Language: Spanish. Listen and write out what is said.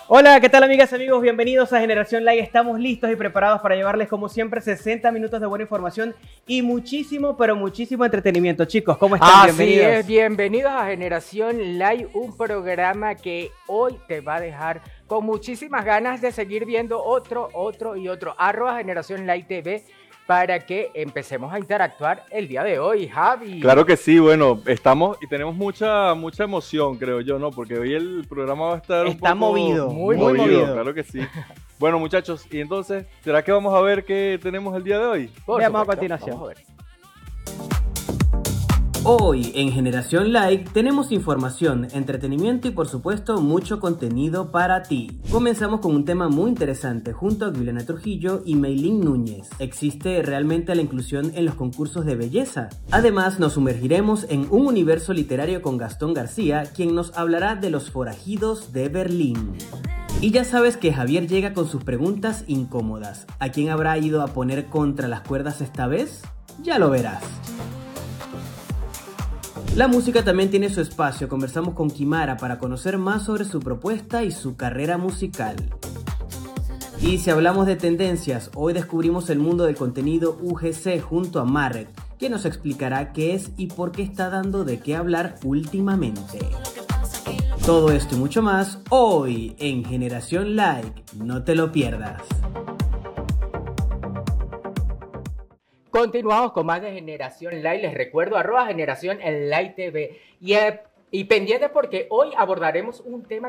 Hola, ¿qué tal amigas, amigos? Bienvenidos a Generación Like. Estamos listos y preparados para llevarles, como siempre, 60 minutos de buena información y muchísimo, pero muchísimo entretenimiento. Chicos, ¿cómo están? Así Bienvenidos. es, bienvenidos a Generación Live, un programa que hoy te va a dejar con muchísimas ganas de seguir viendo otro y otro. @Generación Live TV para que empecemos a interactuar el día de hoy, Javi. Claro que sí, bueno, estamos y tenemos mucha emoción, creo yo, ¿no? Porque hoy el programa va a estar un Está poco movido, muy movido. claro que sí. Bueno, muchachos, y entonces, ¿será que vamos a ver qué tenemos el día de hoy? Por Veamos a supuesto, continuación. vamos a ver. Hoy en Generación Like tenemos información, entretenimiento y por supuesto mucho contenido para ti. Comenzamos con un tema muy interesante junto a Juliana Trujillo y Meilín Núñez. ¿Existe realmente la inclusión en los concursos de belleza? Además nos sumergiremos en un universo literario con Gastón García, quien nos hablará de los forajidos de Berlín. Y ya sabes que Javier llega con sus preguntas incómodas. ¿A quién habrá ido a poner contra las cuerdas esta vez? Ya lo verás. La música también tiene su espacio. Conversamos con Kimara para conocer más sobre su propuesta y su carrera musical. Y si hablamos de tendencias, hoy descubrimos el mundo del contenido UGC junto a Marret, quien nos explicará qué es y por qué está dando de qué hablar últimamente. Todo esto y mucho más hoy en Generación Like. No te lo pierdas. Continuamos con más de Generación Live. Les recuerdo @Generación Live TV y pendiente porque hoy abordaremos un tema